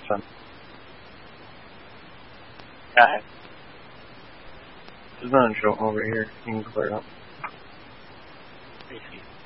son. Yeah. There's another joke over here. You can clear up.